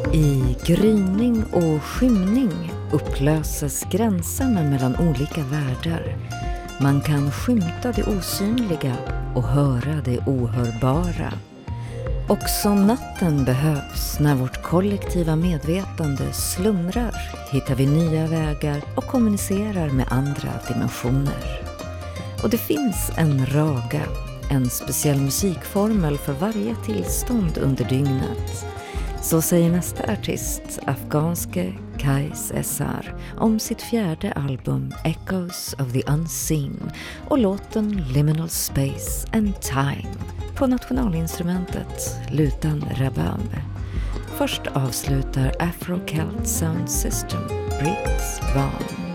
I gryning och skymning upplöses gränserna mellan olika världar. Man kan skymta det osynliga och höra det ohörbara. Också natten behövs. När vårt kollektiva medvetande slumrar hittar vi nya vägar och kommunicerar med andra dimensioner. Och det finns en raga, en speciell musikformel för varje tillstånd under dygnet. Så säger nästa artist, afghanske Kais Essar, om sitt fjärde album Echoes of the Unseen och låten Liminal Space and Time på nationalinstrumentet lutan rabab. Först avslutar Afro Celt Sound System Briggs Vaughn.